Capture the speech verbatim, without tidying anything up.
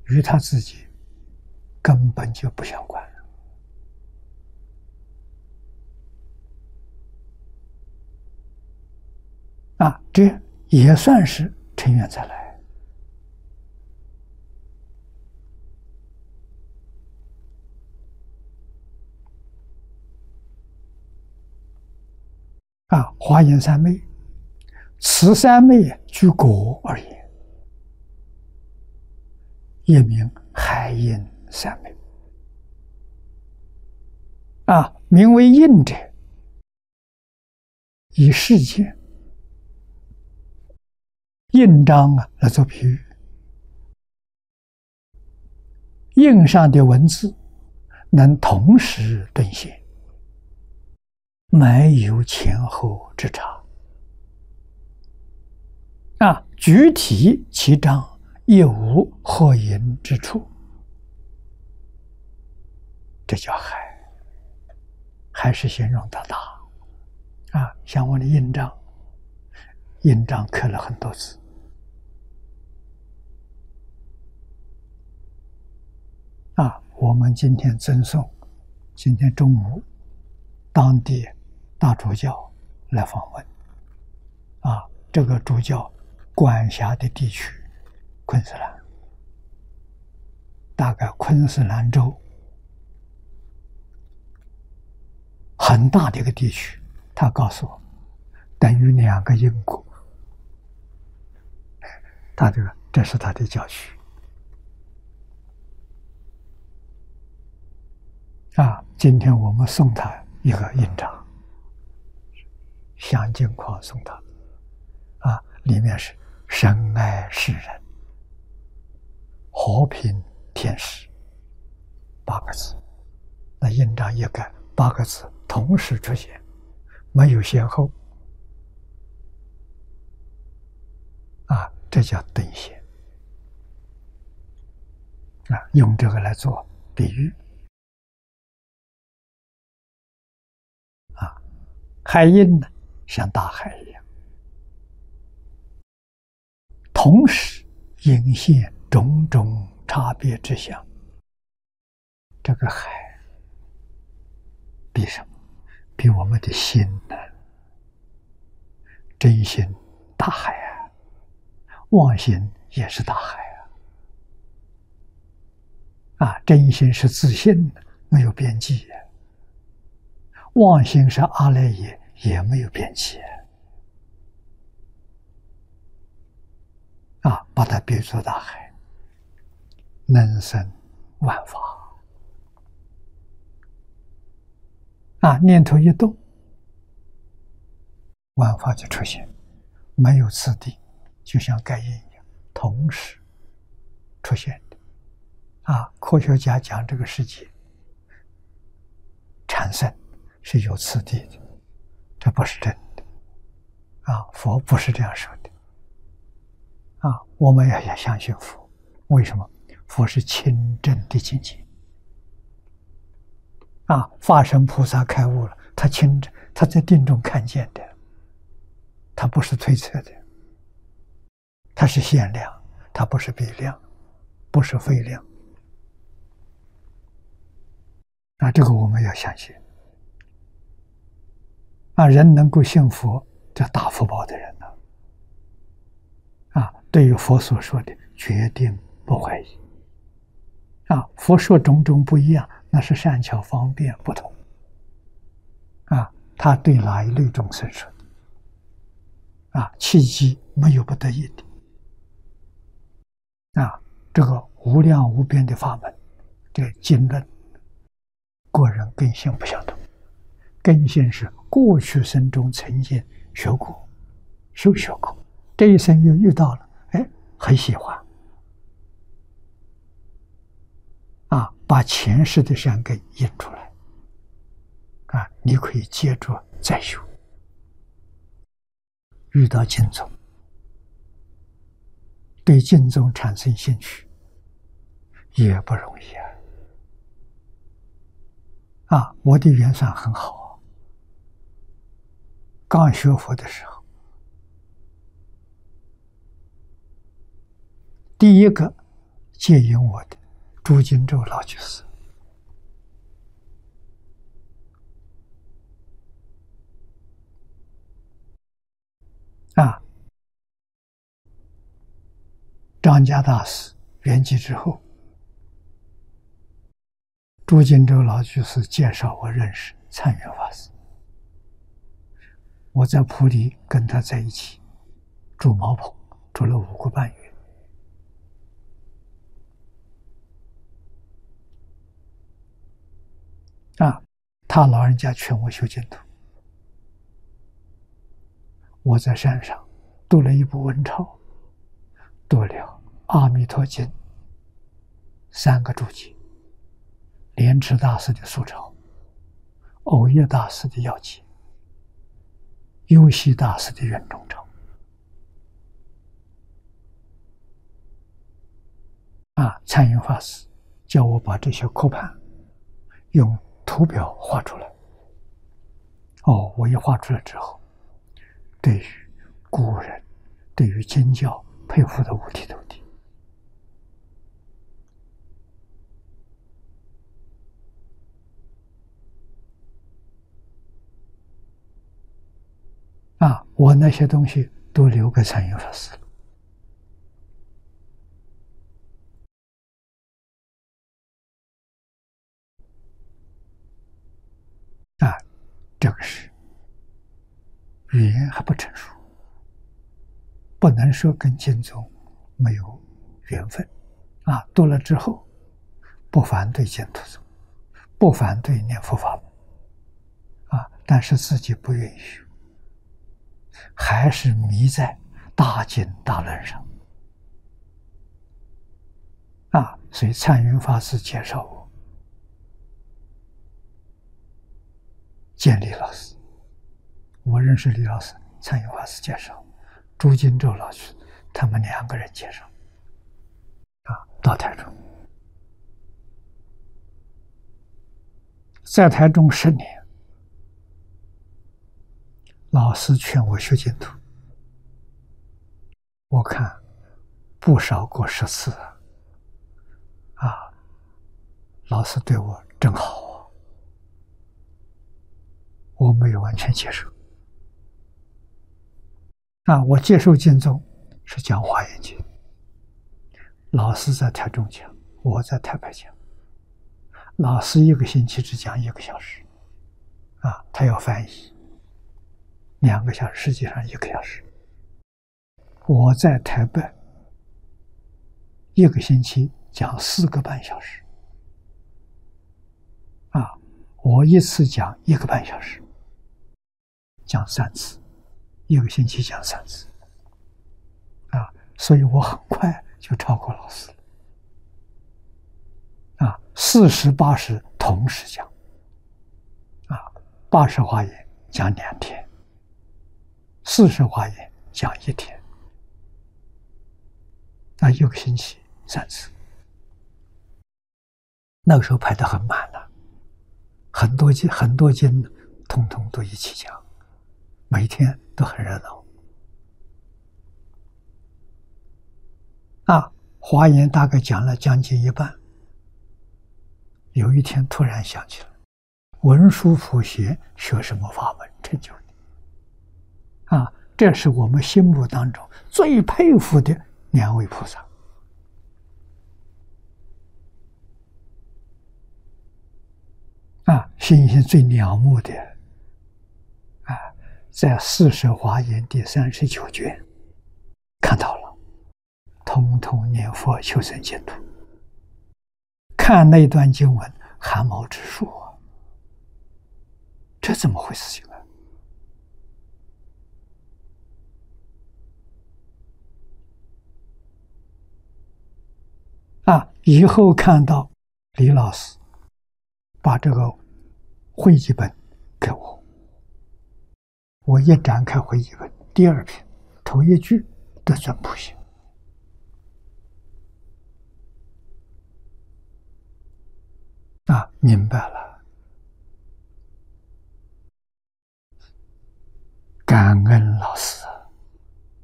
与他自己根本就不相关啊，这也算是成缘再来。啊，华严三昧，此三昧据果而言，也名海印三昧。啊，名为印者，以世间印章啊来做比喻，印上的文字能同时兑现，没有前后之差。啊，具体其章亦无合影之处，这叫海，还是形容它大啊。像我的印章，印章刻了很多字啊。我们今天赠送，今天中午当地大主教来访问啊，这个主教管辖的地区昆士兰，大概昆士兰州很大的一个地区，他告诉我等于两个英国，他这个这是他的教区啊。今天我们送他一个印章，向金矿送他啊，里面是深爱世人，和平天使八个字，那印章一改，八个字同时出现，没有先后啊，这叫兑现啊，用这个来做比喻啊。海印呢，像大海一样，同时隐现种种差别之相。这个海比什么？比我们的心呢？真心大海啊，妄心也是大海啊。啊，真心是自信的，没有边际；妄心是阿赖耶，也没有边际。啊，把它比作大海，能生万法。啊，念头一动，万法就出现，没有次第，就像盖印一样，同时出现的。啊，科学家讲这个世界产生是有次第的，这不是真的。啊，佛不是这样说的。啊，我们也要相信佛，为什么？佛是清正的境界。啊，法身菩萨开悟了，他清正，他在定中看见的，他不是推测的，他是限量，他不是比量，不是非量。啊，这个我们要相信。啊，人能够信佛，这大福报的人呢，啊，对于佛所说的决定不怀疑。啊，佛说种种不一样，那是善巧方便不同。啊，他对哪一类众生说的？啊，契机没有不得已的。啊，这个无量无边的法门，这经论，个人根性不相同。根性是过去生中曾经学过、修学过，这一生又遇到了，哎，很喜欢。啊，把前世的善根引出来，啊，你可以接着再修。遇到经宗，对经宗产生兴趣，也不容易啊。啊，我的缘算很好啊。刚学佛的时候，第一个接引我的朱金洲老居士啊，张家大师圆寂之后，朱金洲老居士介绍我认识参云法师。我在普里跟他在一起住茅棚，住了五个半月。啊，他老人家劝我修净土，我在山上读了一部文钞，读了《阿弥陀经》三个注解，莲池大师的素钞，藕叶大师的要解，幽西大师的圆中钞。啊，参云法师叫我把这些刻盘用图表画出来。哦，我一画出来之后，对于古人，对于经教佩服的五体投地。啊，我那些东西都留给参云法师了。啊，这个是语言还不成熟，不能说跟经宗没有缘分。啊，读了之后，不反对净土宗，不反对念佛法门，啊，但是自己不允许，还是迷在大经大论上。啊，所以参云法师介绍我见李老师，我认识李老师，参云法师介绍，朱金洲老师他们两个人介绍。啊，到台中，在台中十年，老师劝我修净土，我看不少过十次啊，啊，老师对我真好啊，我没有完全接受。啊，我接受净宗是讲华严经，老师在台中讲，我在台北讲，老师一个星期只讲一个小时，啊，他要翻译，两个小时，实际上一个小时。我在台北一个星期讲四个半小时，啊，我一次讲一个半小时，讲三次，一个星期讲三次，啊，所以我很快就超过老师了。啊，四十八十同时讲，啊，八十华严讲两天，四十华严讲一天，啊，一个星期三次。那个时候排得很满了，很多经很多经通通都一起讲，每天都很热闹。啊，华严大概讲了将近一半。有一天突然想起来，文殊普贤学什么法门成就的？啊，这是我们心目当中最佩服的两位菩萨。啊，心性最仰慕的，啊，在四十华严第三十九卷看到了，通通念佛求生净土。看那段经文，汗毛直竖啊！这怎么回事情啊？啊，以后看到李老师把这个会集本给我，我一展开会集本，第二篇头一句得尊普贤。啊，明白了，感恩老师。